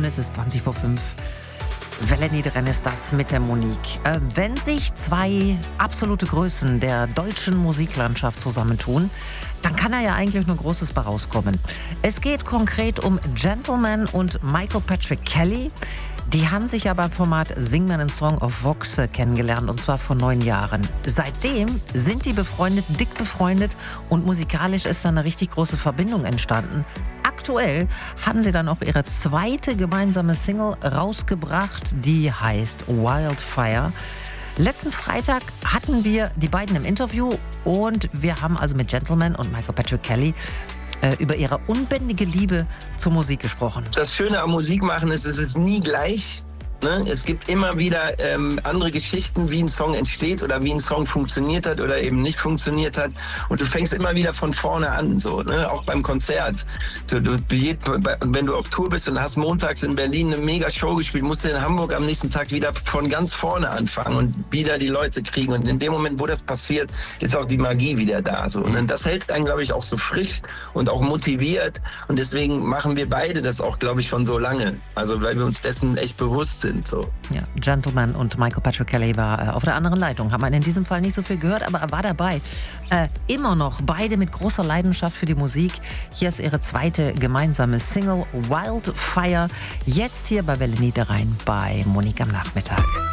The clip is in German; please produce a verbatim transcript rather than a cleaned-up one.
es ist zwanzig vor fünf. Welle Niederrhein ist das mit der Monique. Äh, wenn sich zwei absolute Größen der deutschen Musiklandschaft zusammentun, dann kann da ja eigentlich nur Großes bei rauskommen. Es geht konkret um Gentleman und Michael Patrick Kelly. Die haben sich ja beim Format Sing meinen Song auf Vox kennengelernt, und zwar vor neun Jahren. Seitdem sind die befreundet, dick befreundet, und musikalisch ist da eine richtig große Verbindung entstanden. Aktuell haben sie dann auch ihre zweite gemeinsame Single rausgebracht, die heißt Wildfire. Letzten Freitag hatten wir die beiden im Interview und wir haben also mit Gentleman und Michael Patrick Kelly äh, über ihre unbändige Liebe zur Musik gesprochen. Das Schöne am Musikmachen ist, es ist nie gleich. Ne? Es gibt immer wieder ähm, andere Geschichten, wie ein Song entsteht oder wie ein Song funktioniert hat oder eben nicht funktioniert hat. Und du fängst immer wieder von vorne an, so, ne? Auch beim Konzert. Du, du, wenn du auf Tour bist und hast montags in Berlin eine mega Show gespielt, musst du in Hamburg am nächsten Tag wieder von ganz vorne anfangen und wieder die Leute kriegen. Und in dem Moment, wo das passiert, ist auch die Magie wieder da. So. Und das hält einen, glaube ich, auch so frisch und auch motiviert. Und deswegen machen wir beide das auch, glaube ich, schon so lange. Also weil wir uns dessen echt bewusst sind. So. Ja, Gentleman und Michael Patrick Kelly war äh, auf der anderen Leitung. Hat man in diesem Fall nicht so viel gehört, aber er war dabei. Äh, immer noch beide mit großer Leidenschaft für die Musik. Hier ist ihre zweite gemeinsame Single Wildfire. Jetzt hier bei Welle Niederrhein bei Monique am Nachmittag.